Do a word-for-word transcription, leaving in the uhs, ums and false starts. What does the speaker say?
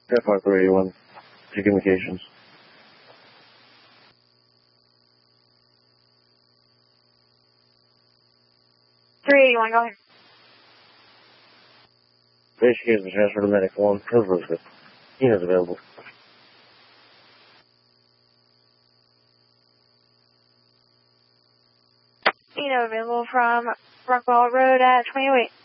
Cat five three eighty-one. To communications. three eighty-one, go ahead. Basic has been transferred to Medic one. Elizabeth. Tina's available. Tina available from Rockwell Road at twenty oh eight.